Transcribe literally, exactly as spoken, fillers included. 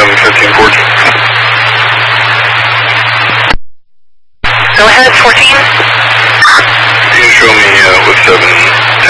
seven fifteen fourteen. Go ahead, fourteen. You can show me uh, with seven